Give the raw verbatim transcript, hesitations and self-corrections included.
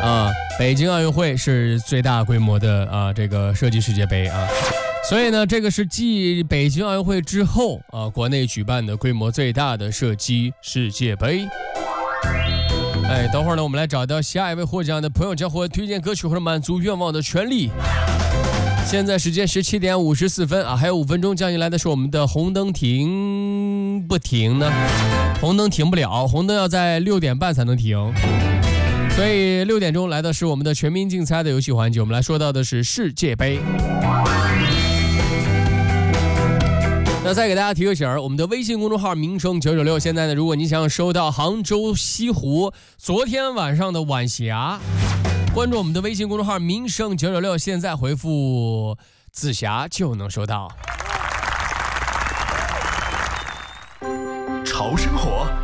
啊，北京奥运会是最大规模的啊这个射击世界杯啊，所以呢，这个是继北京奥运会之后啊，国内举办的规模最大的射击世界杯。哎，等会儿呢，我们来找到下一位获奖的朋友，将获推荐歌曲或者满足愿望的权利。现在时间十七点五十四分啊，还有五分钟，将迎来的是我们的红灯停不停呢？红灯停不了，红灯要在六点半才能停。所以六点钟来的是我们的全民竞猜的游戏环节，我们来说到的是世界杯。那再给大家提个醒儿，我们的微信公众号名称九九六，现在呢，如果你想收到杭州西湖昨天晚上的晚霞，关注我们的微信公众号名声九九六，现在回复紫霞就能收到。 潮声